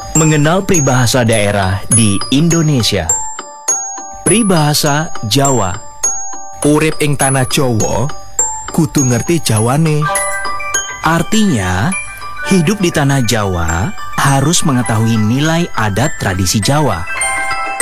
Mengenal peribahasa daerah di Indonesia. Peribahasa Jawa. Urip ing tanah Jawa kudu ngerti Jawane. Artinya, hidup di tanah Jawa harus mengetahui nilai adat tradisi Jawa.